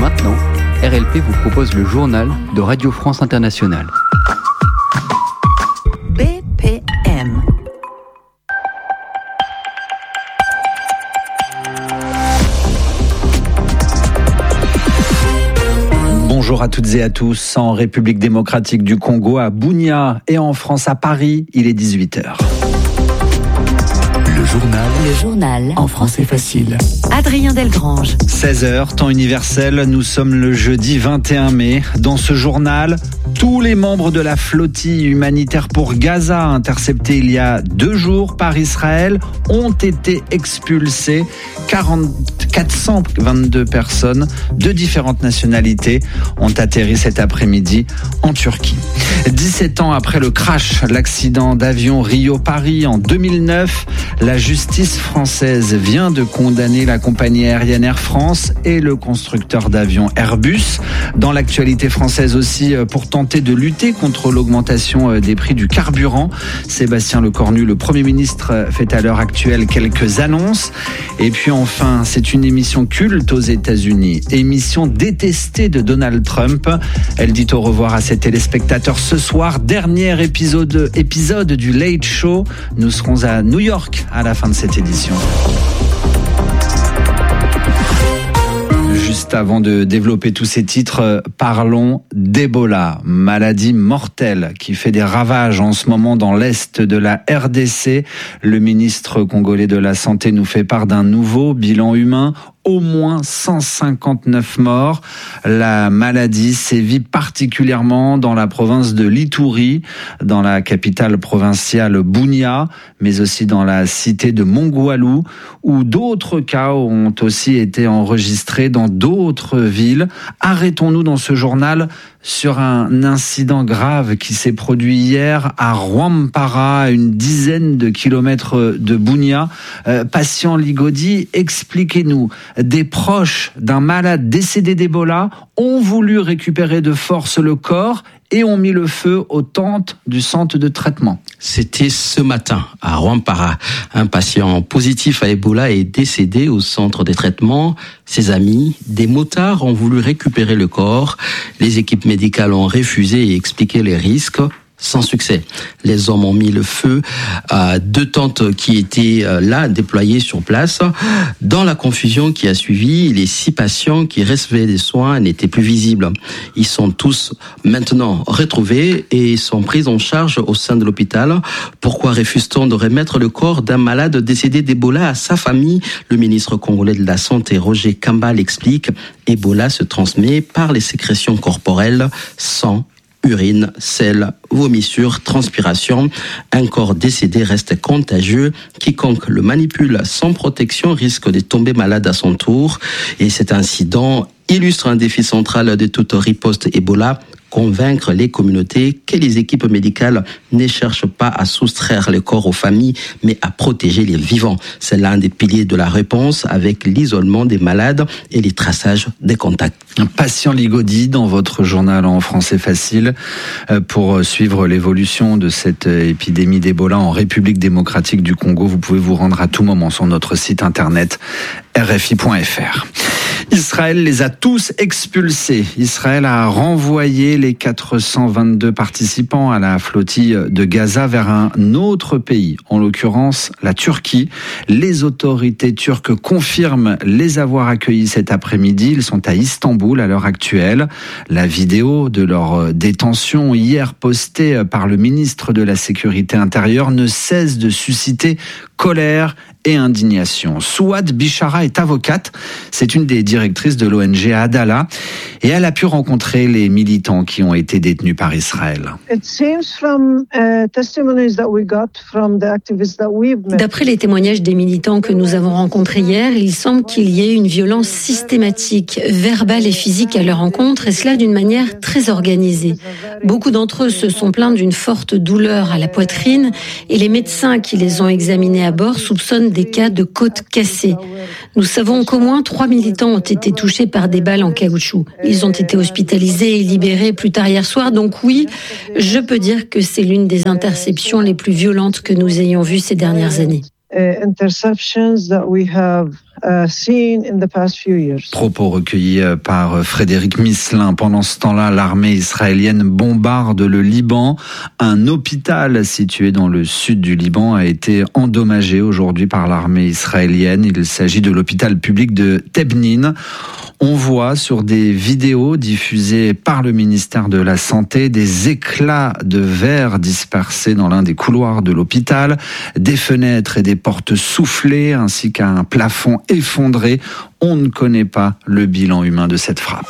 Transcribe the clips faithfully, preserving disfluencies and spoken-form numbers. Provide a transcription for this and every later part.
Maintenant, R L P vous propose le journal de Radio France Internationale. B P M. Bonjour à toutes et à tous. En République démocratique du Congo, à Bunia, et en France, à Paris, il est dix-huit heures. Le journal. Le journal. En français facile. Adrien Delgrange. seize heures, temps universel. Nous sommes le jeudi vingt et un mai. Dans ce journal, tous les membres de la flottille humanitaire pour Gaza, interceptés il y a deux jours par Israël, ont été expulsés. quatre cent vingt-deux personnes de différentes nationalités ont atterri cet après-midi en Turquie. dix-sept ans après le crash, l'accident d'avion Rio-Paris en deux mille neuf, la justice française vient de condamner la compagnie aérienne Air France et le constructeur d'avions Airbus. Dans l'actualité française aussi, pour tenter de lutter contre l'augmentation des prix du carburant, Sébastien Lecornu, le Premier ministre, fait à l'heure actuelle quelques annonces. Et puis enfin, c'est une émission culte aux États-Unis, émission détestée de Donald Trump. Elle dit au revoir à ses téléspectateurs ce soir, dernier épisode, épisode du Late Show. Nous serons à New York à la fin de cette édition. Juste avant de développer tous ces titres, parlons d'Ebola, maladie mortelle qui fait des ravages en ce moment dans l'est de la R D C. Le ministre congolais de la Santé nous fait part d'un nouveau bilan humain. Au moins cent cinquante-neuf morts. La maladie sévit particulièrement dans la province de l'Ituri, dans la capitale provinciale Bunia, mais aussi dans la cité de Mongwalu, où d'autres cas ont aussi été enregistrés dans d'autres villes. Arrêtons-nous dans ce journal sur un incident grave qui s'est produit hier à Rwampara, à une dizaine de kilomètres de Bunia. Euh, patient Ligodi, expliquez-nous. Des proches d'un malade décédé d'Ebola ont voulu récupérer de force le corps et ont mis le feu aux tentes du centre de traitement. C'était ce matin à Rwampara. Un patient positif à Ebola est décédé au centre de traitement. Ses amis, des motards, ont voulu récupérer le corps. Les équipes médicales ont refusé et expliqué les risques. Sans succès. Les hommes ont mis le feu à deux tentes qui étaient là, déployées sur place. Dans la confusion qui a suivi, les six patients qui recevaient des soins n'étaient plus visibles. Ils sont tous maintenant retrouvés et sont pris en charge au sein de l'hôpital. Pourquoi refuse-t-on de remettre le corps d'un malade décédé d'Ebola à sa famille? Le ministre congolais de la Santé, Roger Kamba, l'explique. Ebola se transmet par les sécrétions corporelles, sang, urine, sel, vomissure, transpiration. Un corps décédé reste contagieux. Quiconque le manipule sans protection risque de tomber malade à son tour. Et cet incident illustre un défi central de toute riposte Ebola, convaincre les communautés que les équipes médicales ne cherchent pas à soustraire le corps aux familles, mais à protéger les vivants. C'est l'un des piliers de la réponse avec l'isolement des malades et les traçages des contacts. Un patient Ligodi dans votre journal en français facile pour suivre l'évolution de cette épidémie d'Ebola en République démocratique du Congo. Vous pouvez vous rendre à tout moment sur notre site internet r f i point f r. Israël les a tous expulsés. Israël a renvoyé les quatre cent vingt-deux participants à la flottille de Gaza vers un autre pays, en l'occurrence la Turquie. Les autorités turques confirment les avoir accueillis cet après-midi. Ils sont à Istanbul à l'heure actuelle. La vidéo de leur détention hier postée par le ministre de la Sécurité intérieure ne cesse de susciter colère et indignation. Souad Bichara est avocate, c'est une des directrices de l'O N G Adala et elle a pu rencontrer les militants qui ont été détenus par Israël. D'après les témoignages des militants que nous avons rencontrés hier, il semble qu'il y ait une violence systématique, verbale et physique à leur encontre, et cela d'une manière très organisée. Beaucoup d'entre eux se sont plaints d'une forte douleur à la poitrine et les médecins qui les ont examinés à bord soupçonnent des cas de côte cassée. Nous savons qu'au moins trois militants ont été touchés par des balles en caoutchouc. Ils ont été hospitalisés et libérés plus tard hier soir. Donc oui, je peux dire que c'est l'une des interceptions les plus violentes que nous ayons vues ces dernières années. Interceptions that we have Propos recueillis par Frédéric Misselin. Pendant ce temps-là, l'armée israélienne bombarde le Liban. Un hôpital situé dans le sud du Liban a été endommagé aujourd'hui par l'armée israélienne. Il s'agit de l'hôpital public de Tebnin. On voit sur des vidéos diffusées par le ministère de la Santé des éclats de verre dispersés dans l'un des couloirs de l'hôpital, des fenêtres et des portes soufflées ainsi qu'un plafond effondré. On ne connaît pas le bilan humain de cette frappe.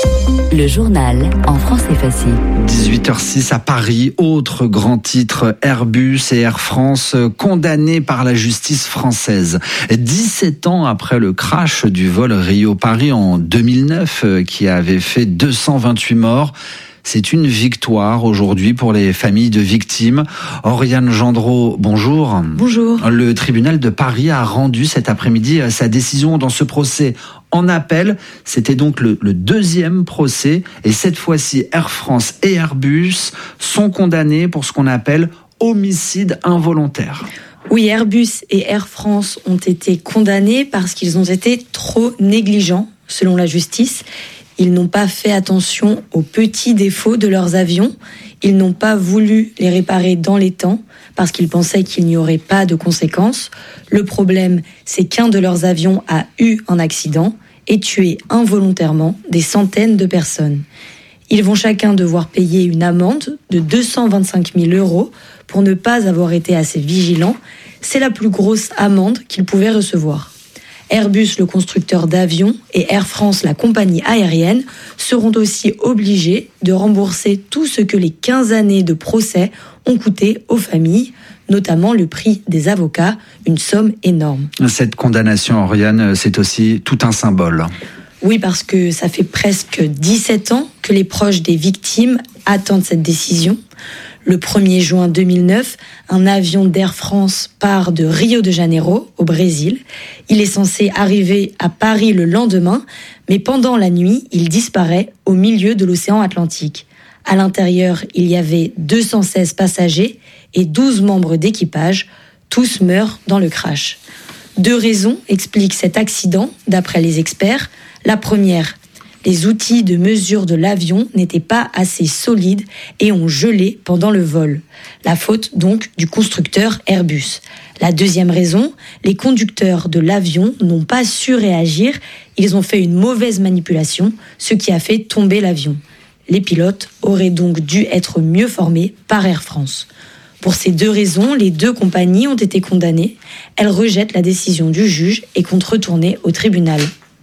Le journal en français facile. dix-huit heures six à Paris, autre grand titre, Airbus et Air France condamnés par la justice française. dix-sept ans après le crash du vol Rio-Paris en deux mille neuf qui avait fait deux cent vingt-huit morts. C'est une victoire aujourd'hui pour les familles de victimes. Oriane Gendreau, bonjour. Bonjour. Le tribunal de Paris a rendu cet après-midi sa décision dans ce procès en appel. C'était donc le, le deuxième procès. Et cette fois-ci, Air France et Airbus sont condamnés pour ce qu'on appelle homicide involontaire. Oui, Airbus et Air France ont été condamnés parce qu'ils ont été trop négligents, selon la justice. Ils n'ont pas fait attention aux petits défauts de leurs avions. Ils n'ont pas voulu les réparer dans les temps parce qu'ils pensaient qu'il n'y aurait pas de conséquences. Le problème, c'est qu'un de leurs avions a eu un accident et tué involontairement des centaines de personnes. Ils vont chacun devoir payer une amende de deux cent vingt-cinq mille euros pour ne pas avoir été assez vigilants. C'est la plus grosse amende qu'ils pouvaient recevoir. Airbus, le constructeur d'avions, et Air France, la compagnie aérienne, seront aussi obligés de rembourser tout ce que les quinze années de procès ont coûté aux familles, notamment le prix des avocats, une somme énorme. Cette condamnation, Oriane, c'est aussi tout un symbole. Oui, parce que ça fait presque dix-sept ans que les proches des victimes attendent cette décision. Le premier juin deux mille neuf, un avion d'Air France part de Rio de Janeiro, au Brésil. Il est censé arriver à Paris le lendemain, mais pendant la nuit, il disparaît au milieu de l'océan Atlantique. À l'intérieur, il y avait deux cent seize passagers et douze membres d'équipage. Tous meurent dans le crash. Deux raisons expliquent cet accident, d'après les experts. La première, les outils de mesure de l'avion n'étaient pas assez solides et ont gelé pendant le vol. La faute donc du constructeur Airbus. La deuxième raison, les conducteurs de l'avion n'ont pas su réagir. Ils ont fait une mauvaise manipulation, ce qui a fait tomber l'avion. Les pilotes auraient donc dû être mieux formés par Air France. Pour ces deux raisons, les deux compagnies ont été condamnées. Elles rejettent la décision du juge et comptent retourner au tribunal.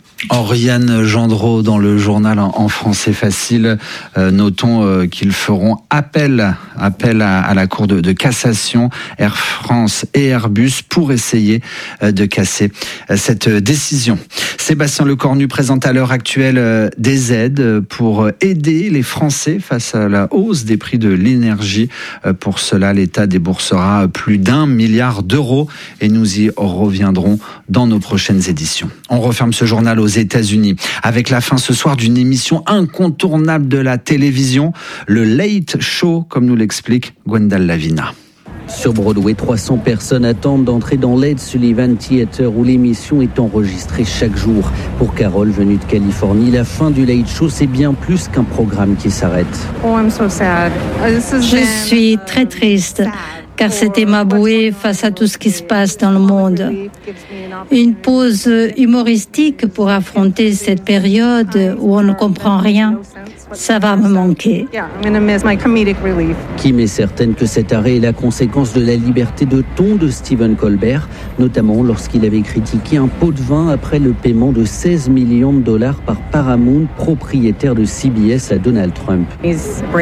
Oriane Gendreau dans le journal en français facile. Euh, notons euh, qu'ils feront appel, appel à, à la Cour de, de cassation, Air France et Airbus, pour essayer euh, de casser euh, cette décision. Sébastien Lecornu présente à l'heure actuelle euh, des aides pour aider les Français face à la hausse des prix de l'énergie. Euh, pour cela, l'État déboursera plus d'un milliard d'euros et nous y reviendrons dans nos prochaines éditions. On referme ce journal aux États-Unis avec la fin ce soir d'une émission incontournable de la télévision, le Late Show, comme nous l'explique Gwendal Lavina. Sur Broadway, trois cents personnes attendent d'entrer dans l'Ed Sullivan Theater où l'émission est enregistrée chaque jour. Pour Carole, venue de Californie, la fin du Late Show, c'est bien plus qu'un programme qui s'arrête. Je suis très triste, car c'était ma bouée face à tout ce qui se passe dans le monde. Une pause humoristique pour affronter cette période où on ne comprend rien. Ça va me manquer. Kim est certaine que cet arrêt est la conséquence de la liberté de ton de Stephen Colbert, notamment lorsqu'il avait critiqué un pot de vin après le paiement de seize millions de dollars par Paramount, propriétaire de C B S, à Donald Trump. Il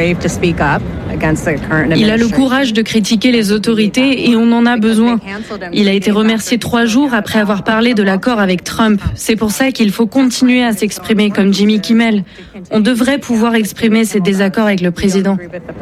a le courage de critiquer les autorités et on en a besoin. Il a été remercié trois jours après avoir parlé de l'accord avec Trump. C'est pour ça qu'il faut continuer à s'exprimer comme Jimmy Kimmel. On devrait pouvoir exprimer ses désaccords avec le président.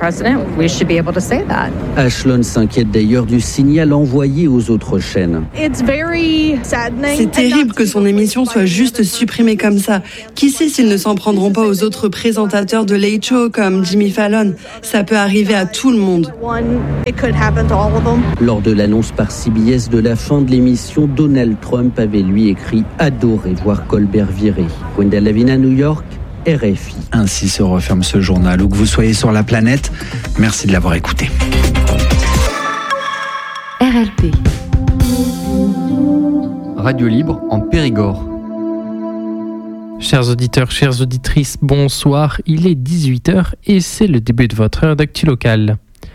Ashlon s'inquiète d'ailleurs du signal envoyé aux autres chaînes. C'est terrible que son émission soit juste supprimée comme ça. Qui sait s'ils ne s'en prendront pas aux autres présentateurs de Late Show comme Jimmy Fallon. Ça peut arriver à tout le monde. Lors de l'annonce par C B S de la fin de l'émission, Donald Trump avait lui écrit « Adorer voir Colbert virer ». Gwenda Lavina, New York, R F I. Ainsi se referme ce journal. Où que vous soyez sur la planète, merci de l'avoir écouté. R L P. Radio libre en Périgord. Chers auditeurs, chères auditrices, bonsoir. Il est dix-huit heures et c'est le début de votre heure d'actu locale.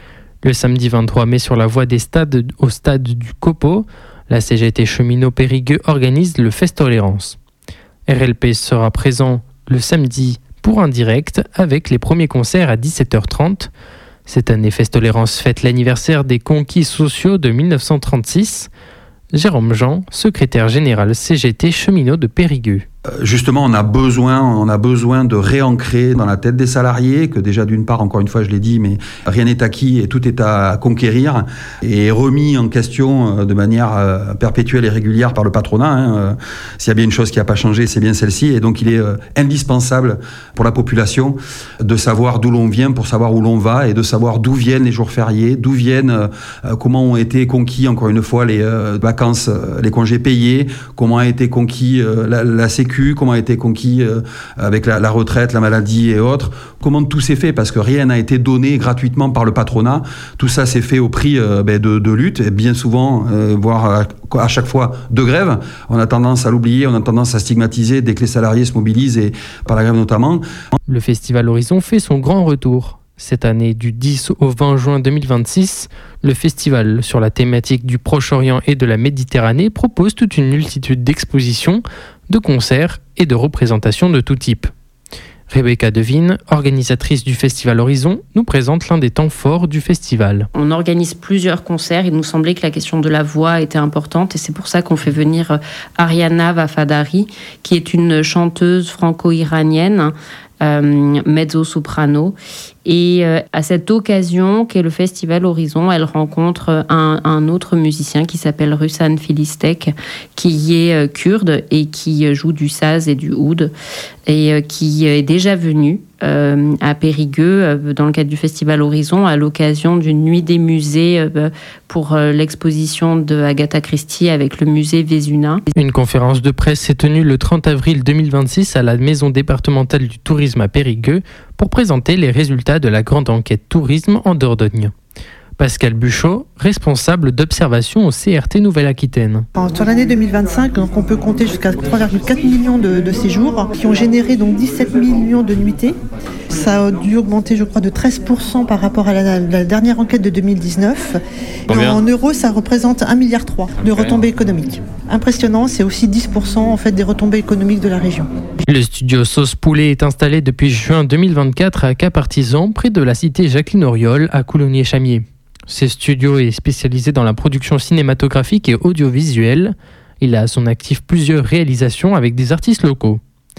Le samedi vingt-trois mai, sur la voie des stades au stade du Copeau, la C G T Cheminot Périgueux organise le Festolérance. R L P sera présent le samedi pour un direct avec les premiers concerts à dix-sept heures trente. Cette année, Festolérance fête l'anniversaire des conquis sociaux de mille neuf cent trente-six. Jérôme Jean, secrétaire général C G T Cheminot de Périgueux. Justement, on a besoin, on a besoin de réancrer dans la tête des salariés que déjà d'une part, encore une fois, je l'ai dit, mais rien n'est acquis et tout est à conquérir et remis en question de manière perpétuelle et régulière par le patronat. Hein. S'il y a bien une chose qui n'a pas changé, c'est bien celle-ci. Et donc, il est indispensable pour la population de savoir d'où l'on vient pour savoir où l'on va et de savoir d'où viennent les jours fériés, d'où viennent, comment ont été conquis, encore une fois, les vacances, les congés payés, comment a été conquis la, la sécurité, comment a été conquis euh, avec la, la retraite, la maladie et autres, comment tout s'est fait, parce que rien n'a été donné gratuitement par le patronat, tout ça s'est fait au prix euh, ben, de, de lutte, et bien souvent, euh, voire à, à chaque fois de grève. On a tendance à l'oublier, on a tendance à stigmatiser dès que les salariés se mobilisent, et par la grève notamment. Le Festival Horizon fait son grand retour. Cette année, du dix au vingt juin deux mille vingt-six, le festival sur la thématique du Proche-Orient et de la Méditerranée propose toute une multitude d'expositions, de concerts et de représentations de tout type. Rebecca Devine, organisatrice du Festival Horizon, nous présente l'un des temps forts du festival. On organise plusieurs concerts. Il nous semblait que la question de la voix était importante et c'est pour ça qu'on fait venir Ariana Vafadari, qui est une chanteuse franco-iranienne, euh, mezzo-soprano. Et euh, à cette occasion, qu'est le Festival Horizon, elle rencontre un, un autre musicien qui s'appelle Ruslan Filistek, qui est euh, kurde et qui euh, joue du saz et du oud, et euh, qui est déjà venu euh, à Périgueux euh, dans le cadre du Festival Horizon à l'occasion d'une nuit des musées euh, pour euh, l'exposition de Agatha Christie avec le musée Vézuna. Une conférence de presse s'est tenue le trente avril deux mille vingt-six à la Maison départementale du tourisme à Périgueux pour présenter les résultats de la grande enquête tourisme en Dordogne. Pascal Buchot, responsable d'observation au C R T Nouvelle-Aquitaine. Sur l'année deux mille vingt-cinq, donc on peut compter jusqu'à trois virgule quatre millions de, de séjours qui ont généré donc dix-sept millions de nuitées. Ça a dû augmenter, je crois, de treize pour cent par rapport à la, la dernière enquête de deux mille dix-neuf. En euros, ça représente un virgule trois milliard de retombées économiques. Impressionnant, c'est aussi dix pour cent en fait, des retombées économiques de la région. Le studio Sauce Poulet est installé depuis juin deux mille vingt-quatre à Cap-Artisan, près de la cité Jacqueline-Auriol, à Coulommiers-Chamiers. Ce studio est spécialisé dans la production cinématographique et audiovisuelle. Il a à son actif plusieurs réalisations avec des artistes locaux.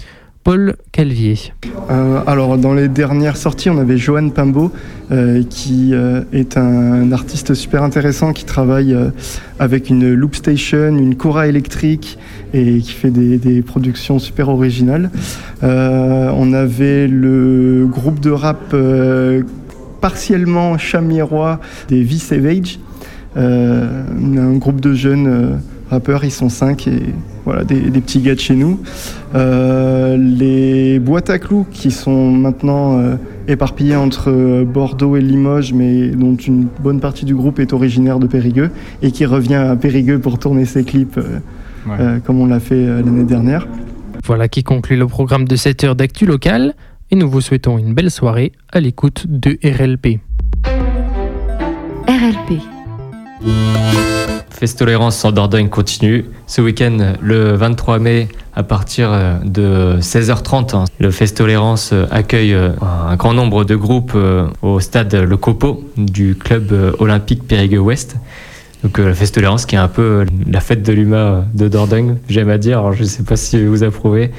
Paul Calvier. Euh, alors, dans les dernières sorties, on avait Johan Pimbeau, euh, qui euh, est un artiste super intéressant qui travaille euh, avec une loop station, une Cora électrique et qui fait des, des productions super originales. Euh, on avait le groupe de rap euh, partiellement chamiérois des V-Savage, euh, un groupe de jeunes euh, rappeurs, ils sont cinq et voilà, des, des petits gars de chez nous. Euh, les boîtes à clous qui sont maintenant euh, éparpillées entre Bordeaux et Limoges, mais dont une bonne partie du groupe est originaire de Périgueux et qui revient à Périgueux pour tourner ses clips euh, ouais. euh, comme on l'a fait euh, l'année dernière. Voilà qui conclut le programme de cette heure d'actu locale. Et nous vous souhaitons une belle soirée à l'écoute de R L P. R L P. Festolérance en Dordogne continue. Ce week-end, le vingt-trois mai, à partir de seize heures trente, le Festolérance accueille un grand nombre de groupes au stade Le Copeau du club olympique Périgueux-Ouest. Donc la Festolérance qui est un peu la fête de l'U M A de Dordogne, j'aime à dire. Alors, je ne sais pas si vous approuvez.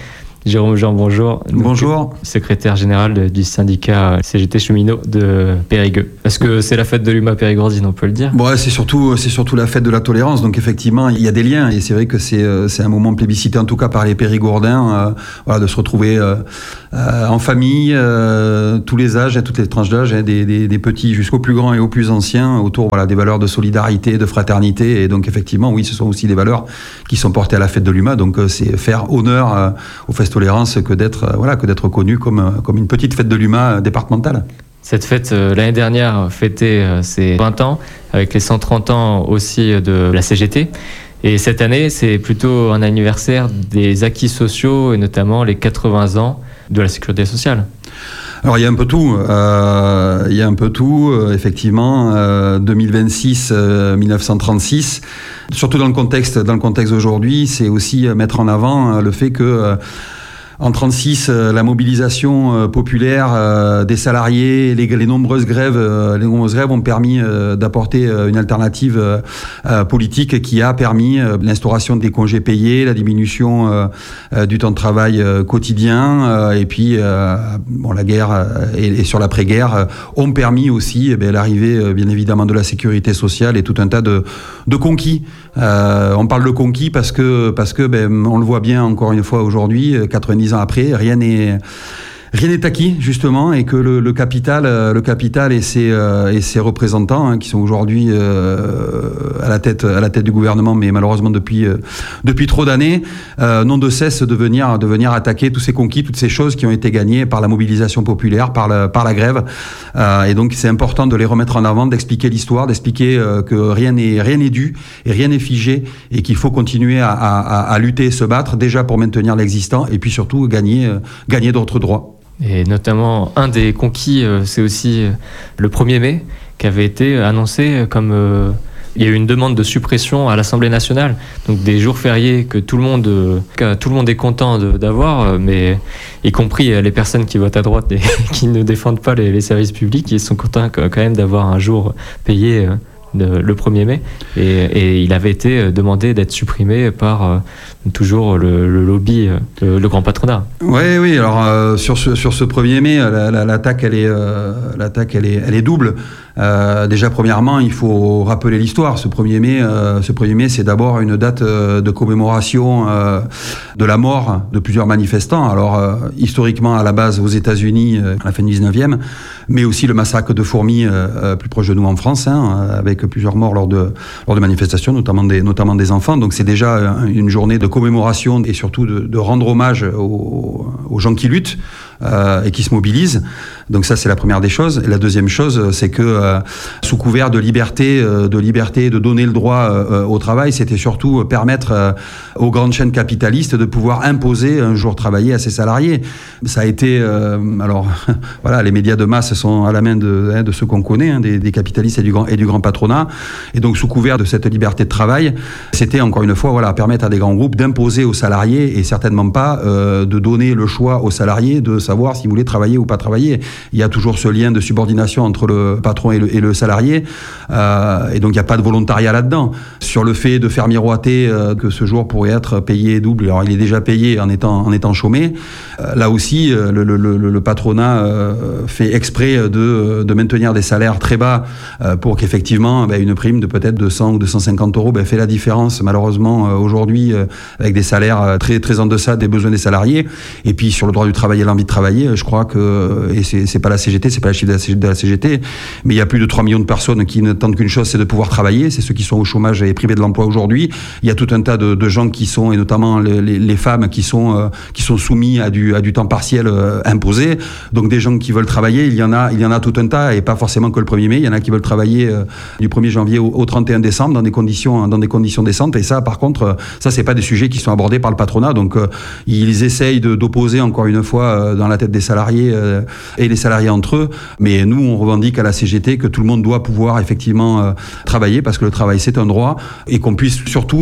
Jérôme Jean, bonjour. Bonjour. Donc, secrétaire général du syndicat C G T cheminot de Périgueux. Est-ce que c'est la fête de l'U M A Périgourdine, on peut le dire? Bon, ouais, c'est surtout, c'est surtout la fête de la tolérance. Donc effectivement, il y a des liens et c'est vrai que c'est, c'est un moment plébiscité en tout cas par les Périgourdins, euh, voilà, de se retrouver euh, euh, en famille, euh, tous les âges, toutes les tranches d'âge, hein, des, des, des petits jusqu'aux plus grands et aux plus anciens, autour voilà, des valeurs de solidarité, de fraternité. Et donc effectivement, oui, ce sont aussi des valeurs qui sont portées à la fête de l'U M A. Donc euh, c'est faire honneur euh, aux fêtes tolérance que d'être euh, voilà, que d'être connu comme, comme une petite fête de l'U M A départementale. Cette fête, euh, l'année dernière, fêtait euh, ses vingt ans, avec les cent trente ans aussi de la C G T. Et cette année, c'est plutôt un anniversaire des acquis sociaux, et notamment les quatre-vingts ans de la sécurité sociale. Alors il y a un peu tout, euh, il y a un peu tout, euh, effectivement, euh, deux mille vingt-six, euh, mille neuf cent trente-six, surtout dans le contexte, dans le contexte d'aujourd'hui, c'est aussi mettre en avant euh, le fait que euh, en trente-six, euh, la mobilisation euh, populaire euh, des salariés, les, les nombreuses grèves, euh, les nombreuses grèves ont permis euh, d'apporter euh, une alternative euh, euh, politique qui a permis euh, l'instauration des congés payés, la diminution euh, euh, du temps de travail euh, quotidien, euh, et puis euh, bon, la guerre euh, et, et sur l'après-guerre euh, ont permis aussi eh bien, l'arrivée euh, bien évidemment de la sécurité sociale et tout un tas de, de conquis. Euh, on parle de conquis parce que parce que ben, on le voit bien encore une fois aujourd'hui, quatre-vingt-dix ans après, rien n'est rien n'est acquis justement, et que le, le capital, le capital et ses euh, et ses représentants hein, qui sont aujourd'hui euh, à la tête à la tête du gouvernement, mais malheureusement depuis euh, depuis trop d'années, euh, n'ont de cesse de venir de venir attaquer tous ces conquis, toutes ces choses qui ont été gagnées par la mobilisation populaire, par la par la grève, euh, et donc c'est important de les remettre en avant, d'expliquer l'histoire, d'expliquer euh, que rien n'est rien n'est dû et rien n'est figé, et qu'il faut continuer à, à, à lutter et se battre déjà pour maintenir l'existant, et puis surtout gagner euh, gagner d'autres droits. Et notamment, un des conquis, euh, c'est aussi euh, le premier mai, qui avait été annoncé comme... Euh, il y a eu une demande de suppression à l'Assemblée nationale, donc des jours fériés que tout le monde, euh, que tout le monde est content de, d'avoir, euh, mais y compris euh, les personnes qui votent à droite et qui ne défendent pas les, les services publics, ils sont contents quand même d'avoir un jour payé... Euh, De, le premier mai, et, et il avait été demandé d'être supprimé par euh, toujours le, le lobby, le, le grand patronat. Oui, oui. Alors euh, sur ce sur ce premier mai, la, la, l'attaque elle est euh, l'attaque elle est elle est double. Euh, déjà premièrement, il faut rappeler l'histoire. Ce premier mai, euh, ce premier mai, c'est d'abord une date euh, de commémoration euh, de la mort de plusieurs manifestants. Alors euh, historiquement à la base aux États-Unis euh, à la fin du dix-neuvième, mais aussi le massacre de Fourmi euh, plus proche de nous en France, hein, avec plusieurs morts lors de lors de manifestations, notamment des notamment des enfants. Donc c'est déjà une journée de commémoration et surtout de, de rendre hommage aux, aux gens qui luttent euh, et qui se mobilisent. Donc ça c'est la première des choses. Et la deuxième chose, c'est que euh, sous couvert de liberté, euh, de liberté, de donner le droit euh, au travail, c'était surtout permettre euh, aux grandes chaînes capitalistes de pouvoir imposer un jour travaillé à ses salariés. Ça a été euh, alors voilà, les médias de masse sont à la main de, hein, de ceux qu'on connaît, hein, des, des capitalistes et du grand et du grand patronat. Et donc sous couvert de cette liberté de travail, c'était encore une fois voilà permettre à des grands groupes d'imposer aux salariés, et certainement pas euh, de donner le choix aux salariés de savoir s'ils voulaient travailler ou pas travailler. Il y a toujours ce lien de subordination entre le patron et le, et le salarié, euh, et donc il n'y a pas de volontariat là-dedans. Sur le fait de faire miroiter euh, que ce jour pourrait être payé double, alors il est déjà payé en étant en étant chômé. Euh, là aussi, euh, le, le, le, le patronat euh, fait exprès de, de maintenir des salaires très bas euh, pour qu'effectivement ben, une prime de peut-être deux cents ou deux cent cinquante euros ben, fait la différence malheureusement euh, aujourd'hui euh, avec des salaires euh, très très en deçà des besoins des salariés. Et puis sur le droit du travail et l'envie de travailler, je crois que, et c'est, c'est pas la C G T, c'est pas la chiffre de la C G T, mais il y a plus de trois millions de personnes qui n'attendent qu'une chose, c'est de pouvoir travailler. C'est ceux qui sont au chômage et privés de l'emploi aujourd'hui. Il y a tout un tas de, de gens qui sont, et notamment les, les, les femmes qui sont euh, qui sont soumis à du à du temps partiel euh, imposé. Donc des gens qui veulent travailler, il y en a il y en a tout un tas, et pas forcément que le premier mai. Il y en a qui veulent travailler euh, du premier janvier au, au trente et un décembre dans des conditions dans des conditions décentes. Et ça, par contre, euh, ça c'est pas des sujets qui sont abordés par le patronat. Donc euh, ils essayent de, d'opposer encore une fois euh, dans la tête des salariés euh, et les salariés entre eux. Mais nous, on revendique à la C G T que tout le monde doit pouvoir effectivement euh, travailler, parce que le travail c'est un droit, et qu'on puisse surtout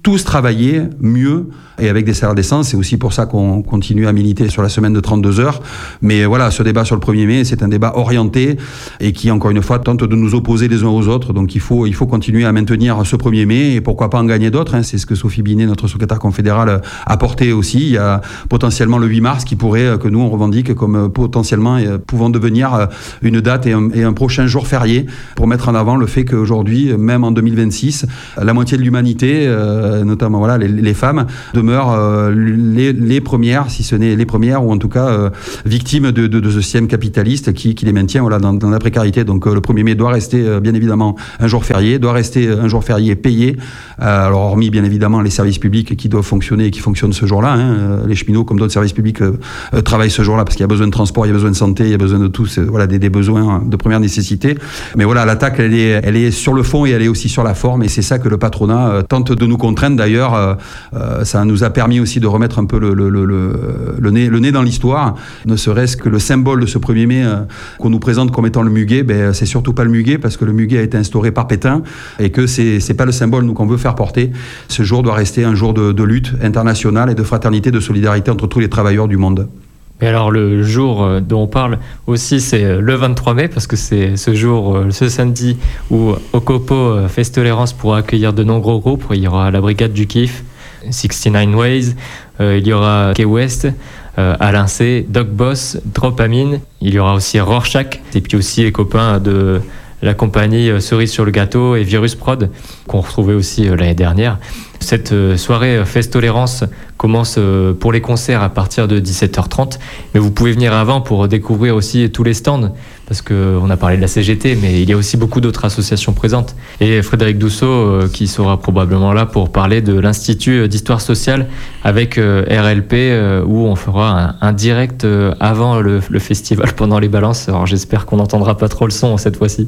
tous travailler mieux et avec des salaires décents. C'est aussi pour ça qu'on continue à militer sur la semaine de trente-deux heures. Mais voilà, ce débat sur le premier mai, c'est un débat orienté et qui, encore une fois, tente de nous opposer les uns aux autres. Donc il faut, il faut continuer à maintenir ce premier mai et pourquoi pas en gagner d'autres. Hein. C'est ce que Sophie Binet, notre secrétaire confédérale, a porté aussi. Il y a potentiellement le huit mars qui pourrait, que nous on revendique comme potentiellement pouvant devenir une date et un, et un prochain jour férié pour mettre en avant le fait qu'aujourd'hui, même en deux mille vingt-six, la moitié de l'humanité, euh, notamment voilà, les, les femmes, demeurent euh, les, les premières, si ce n'est les premières, ou en tout cas euh, victimes de, de, de ce système capitaliste qui, qui les maintient voilà, dans, dans la précarité. Donc euh, le premier mai doit rester euh, bien évidemment un jour férié, doit rester un jour férié payé, euh, alors hormis bien évidemment les services publics qui doivent fonctionner et qui fonctionnent ce jour-là. Hein, euh, les cheminots comme d'autres services publics euh, euh, travaillent ce jour-là parce qu'il y a besoin de transport, il y a besoin de santé, il y a besoin de tous, euh, voilà, des, des besoins de première nécessité. Mais voilà, l'attaque, elle est, elle est sur le fond et elle est aussi sur la forme, et c'est ça que le patronat euh, tente de nous contraindre. D'ailleurs, euh, euh, ça nous a permis aussi de remettre un peu le, le, le, le, le, nez, le nez dans l'histoire, ne serait-ce que le symbole de ce premier mai euh, qu'on nous présente comme étant le muguet, ben, c'est surtout pas le muguet, parce que le muguet a été instauré par Pétain, et que c'est, c'est pas le symbole nous, qu'on veut faire porter. Ce jour doit rester un jour de, de lutte internationale et de fraternité, de solidarité entre tous les travailleurs du monde. Et alors le jour dont on parle aussi, c'est le vingt-trois mai, parce que c'est ce jour, ce samedi, où Okopo Festolérance pourra accueillir de nombreux groupes. Il y aura la Brigade du Kiff, soixante-neuf Ways, euh, il y aura Key West, euh, Alain C, Doc Boss, Dopamine, il y aura aussi Rorschach, et puis aussi les copains de la compagnie Cerise sur le gâteau et Virus Prod, qu'on retrouvait aussi l'année dernière. Cette soirée Festolérance commence pour les concerts à partir de dix-sept heures trente, mais vous pouvez venir avant pour découvrir aussi tous les stands, parce qu'on a parlé de la C G T, mais il y a aussi beaucoup d'autres associations présentes. Et Frédéric Dousseau, qui sera probablement là pour parler de l'Institut d'Histoire Sociale avec R L P, où on fera un, un direct avant le, le festival pendant les balances. Alors j'espère qu'on n'entendra pas trop le son cette fois-ci.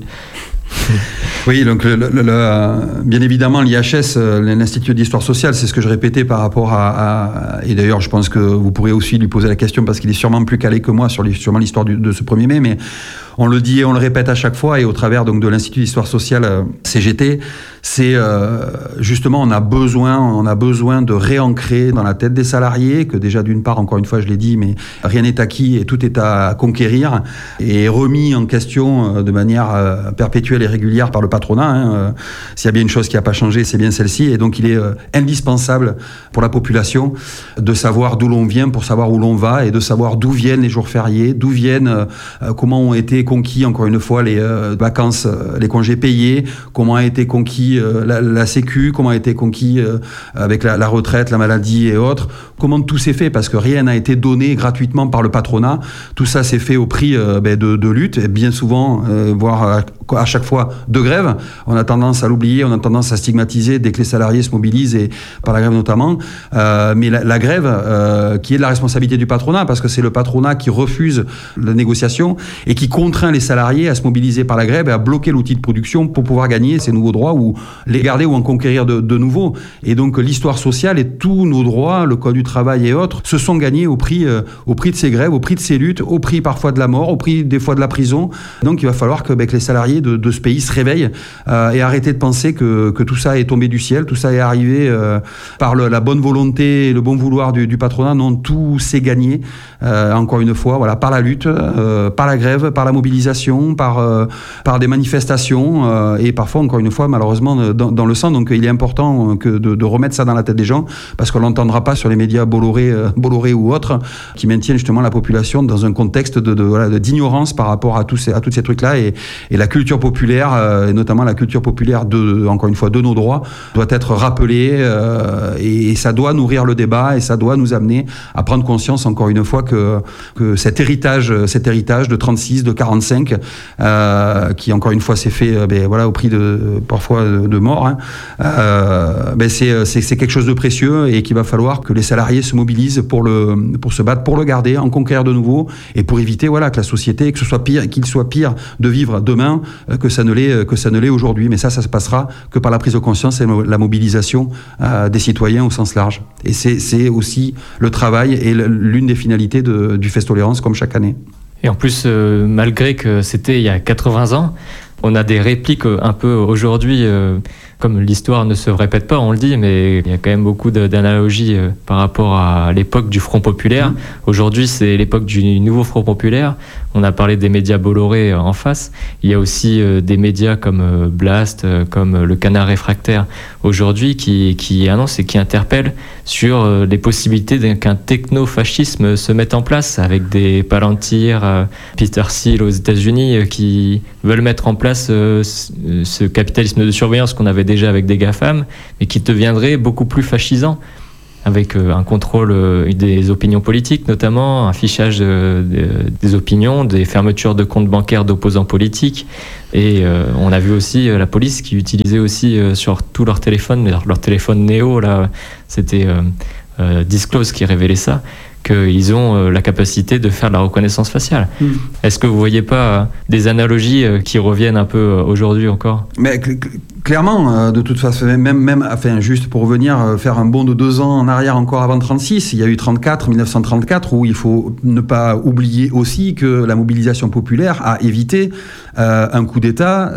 Oui, donc le, le, le, bien évidemment l'I H S, l'Institut d'Histoire Sociale, c'est ce que je répétais par rapport à, à et d'ailleurs je pense que vous pourrez aussi lui poser la question parce qu'il est sûrement plus calé que moi sur les, sûrement l'histoire du, de ce premier mai, mais on le dit et on le répète à chaque fois, et au travers donc de l'Institut d'Histoire Sociale euh, C G T, c'est euh, justement on a besoin, on a besoin de réancrer dans la tête des salariés que déjà d'une part, encore une fois je l'ai dit, mais rien n'est acquis et tout est à conquérir et remis en question euh, de manière euh, perpétuelle et régulière par le patronat. Hein, euh, s'il y a bien une chose qui n'a pas changé, c'est bien celle-ci, et donc il est euh, indispensable pour la population de savoir d'où l'on vient pour savoir où l'on va, et de savoir d'où viennent les jours fériés, d'où viennent, euh, comment ont été conquis encore une fois les euh, vacances, euh, les congés payés, comment a été conquis euh, la, la sécu, comment a été conquis euh, avec la, la retraite, la maladie et autres, comment tout s'est fait, parce que rien n'a été donné gratuitement par le patronat, tout ça s'est fait au prix euh, ben, de, de lutte, et bien souvent, euh, voire à, à chaque fois de grève. On a tendance à l'oublier, on a tendance à stigmatiser dès que les salariés se mobilisent, et par la grève notamment, euh, mais la, la grève euh, qui est de la responsabilité du patronat, parce que c'est le patronat qui refuse la négociation et qui contraint les salariés à se mobiliser par la grève et à bloquer l'outil de production pour pouvoir gagner ces nouveaux droits ou les garder ou en conquérir de, de nouveaux. Et donc l'histoire sociale et tous nos droits, le code du travail et autres, se sont gagnés au prix, euh, au prix de ces grèves, au prix de ces luttes, au prix parfois de la mort, au prix des fois de la prison. Donc il va falloir que, ben, que les salariés de, de ce pays se réveillent euh, et arrêter de penser que, que tout ça est tombé du ciel, tout ça est arrivé euh, par le, la bonne volonté et le bon vouloir du, du patronat. Non, tout s'est gagné, euh, encore une fois, voilà, par la lutte, euh, par la grève, par la mobilisation, par, euh, par des manifestations euh, et parfois, encore une fois, malheureusement, dans, dans le sang. Donc il est important que de, de remettre ça dans la tête des gens, parce qu'on l'entendra pas sur les médias Bolloré, euh, Bolloré ou autres, qui maintiennent justement la population dans un contexte de, de, voilà, de, d'ignorance par rapport à tous ces, à tous ces trucs-là. Et, et la culture populaire, euh, et notamment la culture populaire, de, encore une fois, de nos droits, doit être rappelée euh, et, et ça doit nourrir le débat, et ça doit nous amener à prendre conscience, encore une fois, que, que cet héritage, cet héritage de trente-six, de quarante-cinq, euh, qui encore une fois s'est fait euh, ben, voilà, au prix de parfois de, de mort, hein, euh, ben, c'est, c'est, c'est quelque chose de précieux, et qu'il va falloir que les salariés se mobilisent pour, le, pour se battre, pour le garder, en conquérir de nouveau, et pour éviter voilà, que la société, que ce soit pire, qu'il soit pire de vivre demain que ça ne l'est, que ça ne l'est aujourd'hui. Mais ça, ça se passera que par la prise de conscience et la mobilisation euh, des citoyens au sens large. Et c'est, c'est aussi le travail et l'une des finalités de, du Festolérance, comme chaque année. Et en plus, euh, malgré que c'était il y a quatre-vingts ans, on a des répliques un peu aujourd'hui euh, comme l'histoire ne se répète pas, on le dit, mais il y a quand même beaucoup de, d'analogies euh, par rapport à l'époque du Front populaire. Mmh. Aujourd'hui, c'est l'époque du nouveau Front populaire. On a parlé des médias Bolloré en face. Il y a aussi euh, des médias comme euh, Blast, euh, comme euh, le Canard réfractaire aujourd'hui qui, qui annoncent et qui interpellent sur euh, les possibilités qu'un techno-fascisme se mette en place avec des Palantir, euh, Peter Thiel aux États-Unis euh, qui veulent mettre en place euh, ce capitalisme de surveillance qu'on avait déjà avec des GAFAM, mais qui deviendrait beaucoup plus fascisant, avec euh, un contrôle euh, des opinions politiques notamment, un fichage euh, des, des opinions, des fermetures de comptes bancaires d'opposants politiques. Et euh, on a vu aussi euh, la police qui utilisait aussi euh, sur tous leurs téléphones, leur, leur téléphone Néo, là, c'était euh, euh, Disclose qui révélait ça, qu'ils ont euh, la capacité de faire de la reconnaissance faciale. Mmh. Est-ce que vous ne voyez pas euh, des analogies euh, qui reviennent un peu euh, aujourd'hui encore ? Mais cl- cl- clairement, euh, de toute façon, même, même enfin, juste pour revenir, euh, faire un bond de deux ans en arrière encore avant trente-six, il y a eu trente-quatre, dix-neuf cent trente-quatre, où il faut ne pas oublier aussi que la mobilisation populaire a évité euh, un coup d'État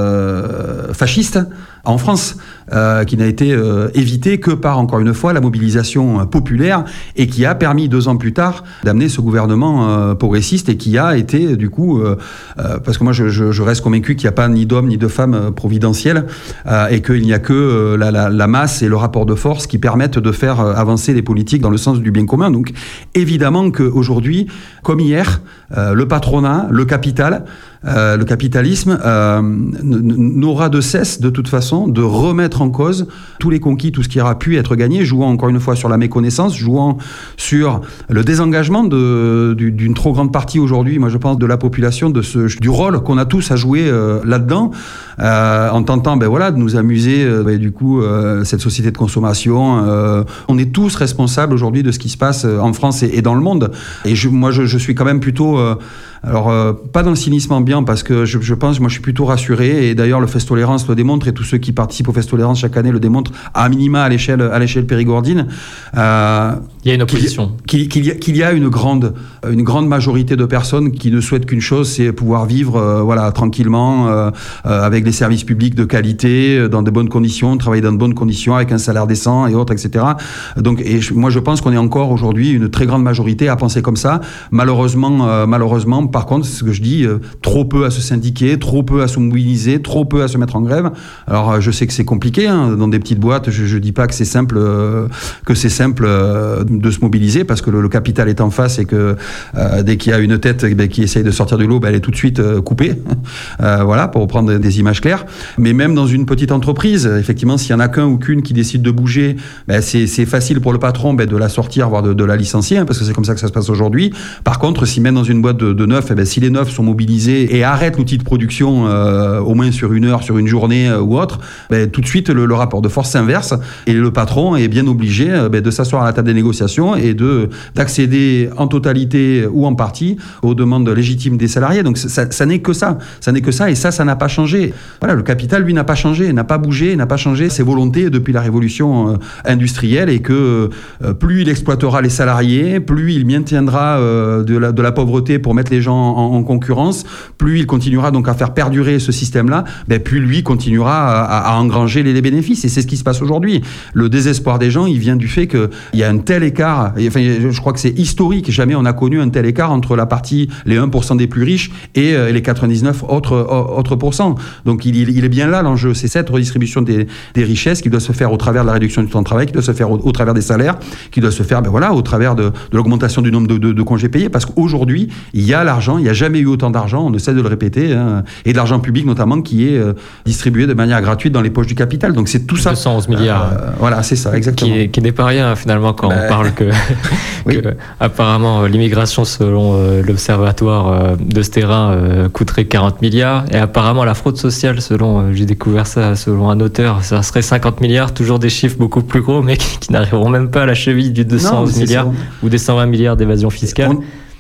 euh, fasciste en France, euh, qui n'a été euh, évité que par, encore une fois, la mobilisation euh, populaire et qui a permis, deux ans plus tard, d'amener ce gouvernement euh, progressiste et qui a été, du coup, euh, euh, parce que moi, je, je, je reste convaincu qu'il n'y a pas ni d'hommes ni de femmes euh, providentielles euh, et qu'il n'y a que euh, la, la, la masse et le rapport de force qui permettent de faire euh, avancer les politiques dans le sens du bien commun. Donc, évidemment qu'aujourd'hui, comme hier, euh, le patronat, le capital, Euh, le capitalisme euh, n'aura de cesse, de toute façon, de remettre en cause tous les conquis, tout ce qui aura pu être gagné, jouant encore une fois sur la méconnaissance, jouant sur le désengagement de, d'une trop grande partie aujourd'hui, moi je pense, de la population, de ce, du rôle qu'on a tous à jouer euh, là-dedans, euh, en tentant ben, voilà, de nous amuser, euh, ben, du coup, euh, cette société de consommation. Euh, on est tous responsables aujourd'hui de ce qui se passe en France et, et dans le monde. Et je, moi, je, je suis quand même plutôt... Euh, Alors, euh, pas dans le cynisme ambiant, parce que je, je pense, moi je suis plutôt rassuré, et d'ailleurs le Fest Tolérance le démontre, et tous ceux qui participent au Fest Tolérance chaque année le démontrent, à minima à l'échelle, à l'échelle périgourdine. Euh, il y a une opposition. Qu'il, qu'il, y a, qu'il y a une grande, une grande majorité de personnes qui ne souhaitent qu'une chose, c'est pouvoir vivre euh, voilà, tranquillement, euh, euh, avec des services publics de qualité, dans de bonnes conditions, travailler dans de bonnes conditions, avec un salaire décent et autres, et cetera. Donc, et je, moi je pense qu'on est encore aujourd'hui une très grande majorité à penser comme ça. Malheureusement, euh, malheureusement, par contre, c'est ce que je dis, euh, trop peu à se syndiquer, trop peu à se mobiliser, trop peu à se mettre en grève. Alors, euh, je sais que c'est compliqué, hein, dans des petites boîtes, je ne dis pas que c'est simple, euh, que c'est simple euh, de se mobiliser, parce que le, le capital est en face et que euh, dès qu'il y a une tête eh bien, qui essaye de sortir du lot, ben, elle est tout de suite euh, coupée, euh, voilà, pour reprendre des images claires. Mais même dans une petite entreprise, effectivement, s'il y en a qu'un ou qu'une qui décide de bouger, ben, c'est, c'est facile pour le patron ben, de la sortir, voire de, de la licencier, hein, parce que c'est comme ça que ça se passe aujourd'hui. Par contre, si même dans une boîte de, de neuf, eh ben, si les neufs sont mobilisés et arrêtent l'outil de production euh, au moins sur une heure, sur une journée euh, ou autre, ben, tout de suite le, le rapport de force s'inverse et le patron est bien obligé euh, ben, de s'asseoir à la table des négociations et de, d'accéder en totalité ou en partie aux demandes légitimes des salariés. Donc ça, ça n'est que ça, ça n'est que ça et ça, ça n'a pas changé. Voilà, le capital, lui, n'a pas changé, n'a pas bougé, n'a pas changé ses volontés depuis la révolution euh, industrielle et que euh, plus il exploitera les salariés, plus il maintiendra euh, de, la, de la pauvreté pour mettre les gens en, en concurrence, plus il continuera donc à faire perdurer ce système-là, ben plus lui continuera à, à engranger les, les bénéfices. Et c'est ce qui se passe aujourd'hui. Le désespoir des gens, il vient du fait qu'il y a un tel écart, et, enfin, je crois que c'est historique, jamais on a connu un tel écart entre la partie, les un pour cent des plus riches et euh, les quatre-vingt-dix-neuf autres, autres pourcents. Donc il, il est bien là l'enjeu, c'est cette redistribution des, des richesses qui doit se faire au travers de la réduction du temps de travail, qui doit se faire au, au travers des salaires, qui doit se faire ben voilà, au travers de, de l'augmentation du nombre de, de, de congés payés, parce qu'aujourd'hui, il y a l'argent, il n'y a jamais eu autant d'argent, on ne cesse de le répéter, hein, et de l'argent public notamment qui est euh, distribué de manière gratuite dans les poches du capital. Donc c'est tout ça. deux cent onze milliards. Euh, voilà, c'est ça, exactement. Qui, qui n'est pas rien finalement quand ben... on parle que, oui. que apparemment l'immigration selon euh, l'observatoire euh, de ce terrain euh, coûterait quarante milliards et apparemment la fraude sociale selon, euh, j'ai découvert ça selon un auteur, ça serait cinquante milliards, toujours des chiffres beaucoup plus gros mais qui, qui n'arriveront même pas à la cheville du deux cent onze milliards ou des cent vingt milliards d'évasion fiscale. On...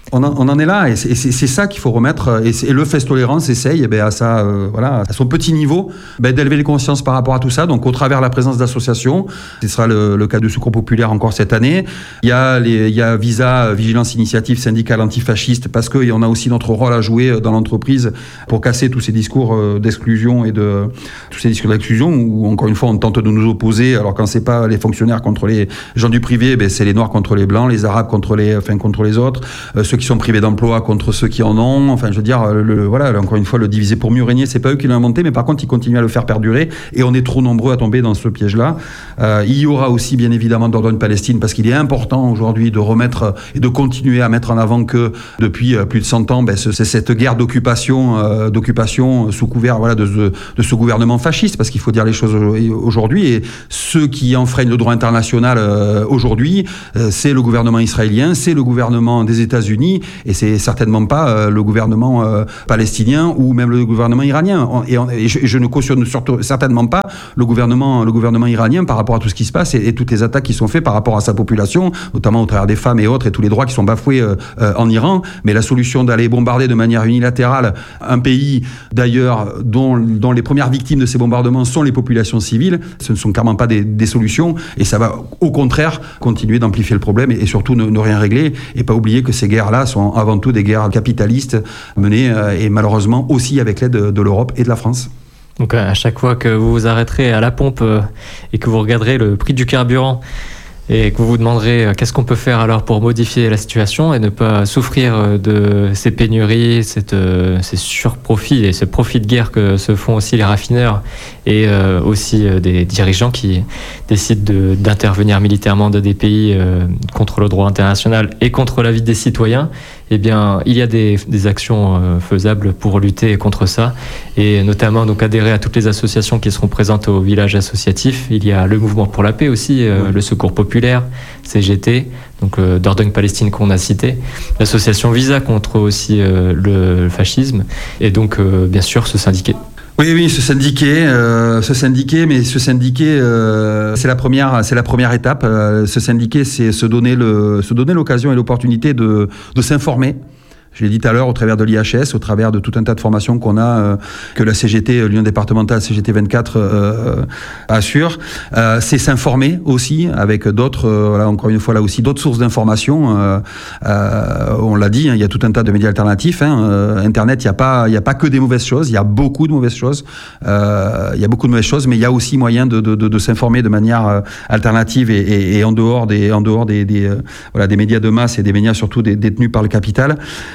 On en, on en est là, et c'est, c'est, c'est ça qu'il faut remettre. Et, et le Fest Tolérance essaye, eh bien, à, sa, euh, voilà, à son petit niveau, ben, d'élever les consciences par rapport à tout ça. Donc, au travers de la présence d'associations, ce sera le, le cas de Secours Populaire encore cette année. Il y a, les, il y a Visa, Vigilance Initiative Syndicale Antifasciste, parce qu'on a aussi notre rôle à jouer dans l'entreprise pour casser tous ces discours d'exclusion et de tous ces discours d'exclusion où, encore une fois, on tente de nous opposer. Alors, quand c'est pas les fonctionnaires contre les gens du privé, ben, c'est les Noirs contre les Blancs, les Arabes contre les, enfin, contre les autres, euh, ceux qui sont privés d'emploi contre ceux qui en ont. Enfin, je veux dire, le, voilà, encore une fois, le diviser pour mieux régner, c'est pas eux qui l'ont inventé, mais par contre, ils continuent à le faire perdurer, et on est trop nombreux à tomber dans ce piège-là. Euh, il y aura aussi, bien évidemment, d'Ordre Palestine, parce qu'il est important aujourd'hui de remettre et de continuer à mettre en avant que depuis plus de cent ans, ben, c'est cette guerre d'occupation, euh, d'occupation sous couvert, voilà, de, de, de ce gouvernement fasciste, parce qu'il faut dire les choses aujourd'hui, et ceux qui enfreignent le droit international euh, aujourd'hui, euh, c'est le gouvernement israélien, c'est le gouvernement des États-Unis, et c'est certainement pas euh, le gouvernement euh, palestinien ou même le gouvernement iranien. Et, on, et, je, et je ne cautionne surtout, certainement pas le gouvernement, le gouvernement iranien par rapport à tout ce qui se passe et, et toutes les attaques qui sont faites par rapport à sa population, notamment au travers des femmes et autres, et tous les droits qui sont bafoués euh, euh, en Iran. Mais la solution d'aller bombarder de manière unilatérale un pays, d'ailleurs, dont, dont les premières victimes de ces bombardements sont les populations civiles, ce ne sont clairement pas des, des solutions, et ça va au contraire continuer d'amplifier le problème et, et surtout ne, ne rien régler, et pas oublier que ces guerres-là sont avant tout des guerres capitalistes menées euh, et malheureusement aussi avec l'aide de, de l'Europe et de la France. Donc à chaque fois que vous vous arrêterez à la pompe euh, et que vous regarderez le prix du carburant et que vous vous demanderez euh, qu'est-ce qu'on peut faire alors pour modifier la situation et ne pas souffrir euh, de ces pénuries, cette, euh, ces surprofits et ce profit de guerre que se font aussi les raffineurs et euh, aussi euh, des dirigeants qui décident de, d'intervenir militairement dans des pays euh, contre le droit international et contre la vie des citoyens, eh bien, il y a des, des actions euh, faisables pour lutter contre ça, et notamment donc adhérer à toutes les associations qui seront présentes au village associatif. Il y a le Mouvement pour la paix aussi, euh, oui. Le Secours Populaire, C G T, donc euh, d'Ordre Palestine qu'on a cité, l'association Visa contre aussi euh, le fascisme, et donc euh, bien sûr se syndiquer. Oui, oui, se syndiquer, euh, se syndiquer, mais se syndiquer, euh, c'est la première, c'est la première étape. Euh, se syndiquer, c'est se donner le, se donner l'occasion et l'opportunité de, de s'informer. Je l'ai dit tout à l'heure, au travers de l'I H S, au travers de tout un tas de formations qu'on a, euh, que la C G T, l'Union départementale C G T vingt-quatre, euh, assure. Euh, c'est s'informer aussi avec d'autres, euh, voilà, encore une fois là aussi, d'autres sources d'informations. Euh, euh, on l'a dit, hein, il y a tout un tas de médias alternatifs. Hein, euh, Internet, il n'y a pas, il n'y a pas que des mauvaises choses. Il y a beaucoup de mauvaises choses. Euh, il y a beaucoup de mauvaises choses, mais il y a aussi moyen de, de, de, de s'informer de manière euh, alternative et, et, et en dehors des, en dehors des, des, euh, voilà, des médias de masse et des médias surtout des, détenus par le capital.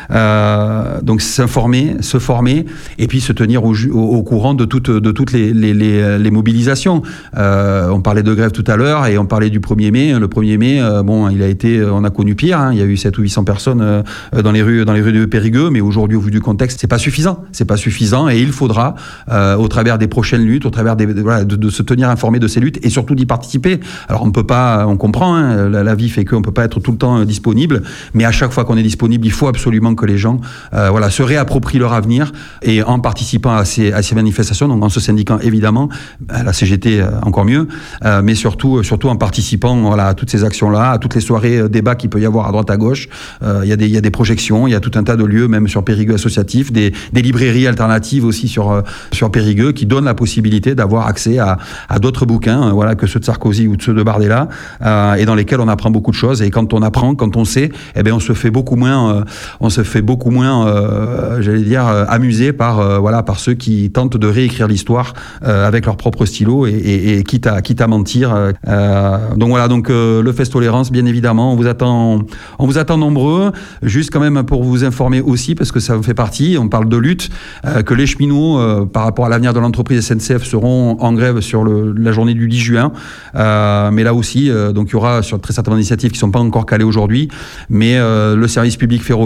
Euh, donc s'informer, se former, et puis se tenir au, au, au courant de toutes, de toutes les, les, les, les mobilisations. Euh, on parlait de grève tout à l'heure et on parlait du premier mai. Le premier mai, euh, bon, il a été, on a connu pire. Hein, il y a eu sept ou huit cents personnes euh, dans les rues, dans les rues de Périgueux, mais aujourd'hui, au vu du contexte, c'est pas suffisant. C'est pas suffisant, et il faudra, euh, au travers des prochaines luttes, au travers des, voilà, de, de se tenir informé de ces luttes et surtout d'y participer. Alors on peut pas, on comprend, hein, la, la vie fait qu'on peut pas être tout le temps disponible, mais à chaque fois qu'on est disponible, il faut absolument que les gens euh, voilà, se réapproprient leur avenir, et en participant à ces, à ces manifestations, donc en se syndiquant évidemment, à la C G T euh, encore mieux, euh, mais surtout, surtout en participant voilà, à toutes ces actions-là, à toutes les soirées euh, débats qu'il peut y avoir à droite à gauche. Euh, il y a des, il y a des projections, il y a tout un tas de lieux, même sur Périgueux associatif, des, des librairies alternatives aussi sur, euh, sur Périgueux, qui donnent la possibilité d'avoir accès à, à d'autres bouquins, euh, voilà, que ceux de Sarkozy ou de ceux de Bardella, euh, et dans lesquels on apprend beaucoup de choses. Et quand on apprend, quand on sait, eh bien on se fait beaucoup moins, euh, on se fait beaucoup moins, euh, j'allais dire, euh, amusé par, euh, voilà, par ceux qui tentent de réécrire l'histoire euh, avec leur propre stylo, et, et, et quitte à, quitte à mentir. Euh, donc voilà, donc euh, le Fest Tolérance, bien évidemment, on vous attend, on vous attend nombreux. Juste quand même pour vous informer aussi, parce que ça fait partie, on parle de lutte, euh, que les cheminots, euh, par rapport à l'avenir de l'entreprise S N C F, seront en grève sur le, la journée du dix juin. Euh, mais là aussi, euh, donc il y aura sur très certaines initiatives qui ne sont pas encore calées aujourd'hui, mais euh, le service public ferroviaire, comme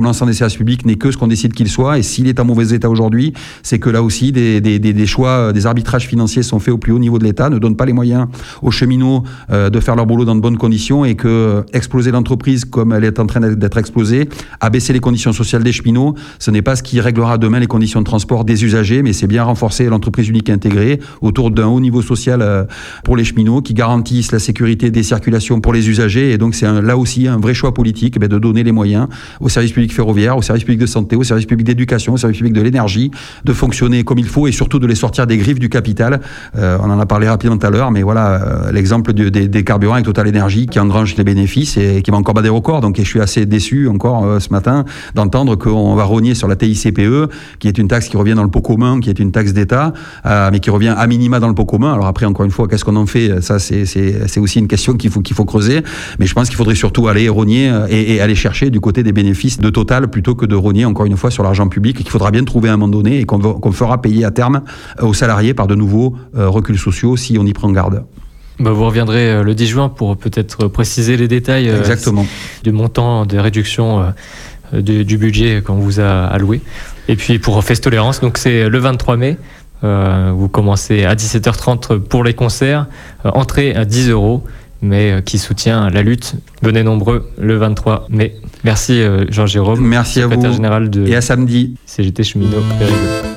comme l'ensemble des services publics, n'est que ce qu'on décide qu'il soit. Et s'il est en mauvais état aujourd'hui, c'est que là aussi, des, des, des, des choix, des arbitrages financiers sont faits au plus haut niveau de l'État, ne donnent pas les moyens aux cheminots euh, de faire leur boulot dans de bonnes conditions, et que euh, exploser l'entreprise comme elle est en train d'être explosée, abaisser les conditions sociales des cheminots, ce n'est pas ce qui réglera demain les conditions de transport des usagers, mais c'est bien renforcer l'entreprise unique intégrée autour d'un haut niveau social euh, pour les cheminots, qui garantissent la sécurité des circulations pour les usagers. Et donc c'est un, là aussi un vrai choix politique, ben, de donner les moyens aux services publics ferroviaires, aux services publics de santé, aux services publics d'éducation, aux services publics de l'énergie, de fonctionner comme il faut, et surtout de les sortir des griffes du capital. Euh, on en a parlé rapidement tout à l'heure, mais voilà, euh, l'exemple de, de, des carburants avec Total Energy qui engrange les bénéfices et qui va encore battre des records. Donc et je suis assez déçu encore euh, ce matin d'entendre qu'on va rogner sur la T I C P E, qui est une taxe qui revient dans le pot commun, qui est une taxe d'État, euh, mais qui revient à minima dans le pot commun. Alors après, encore une fois, qu'est-ce qu'on en fait? Ça, c'est, c'est, c'est aussi une question qu'il faut, qu'il faut creuser. Mais je pense qu'il faudrait surtout aller rogner et, et aller chercher du côté des bénéfices de Total, plutôt que de rogner encore une fois sur l'argent public, qu'il faudra bien trouver à un moment donné, et qu'on, qu'on fera payer à terme aux salariés par de nouveaux euh, reculs sociaux si on y prend garde. Bah, vous reviendrez le dix juin pour peut-être préciser les détails Exactement. Euh, du montant de réduction euh, du, du budget qu'on vous a alloué. Et puis pour Festolérance, donc c'est le vingt-trois mai. Euh, vous commencez à dix-sept heures trente pour les concerts, euh, entrée à dix euros, mais euh, qui soutient la lutte. Venez nombreux le vingt-trois mai. Merci euh, Jean-Jérôme, Merci à vous. secrétaire général de et à samedi. C G T Cheminot Périgueux.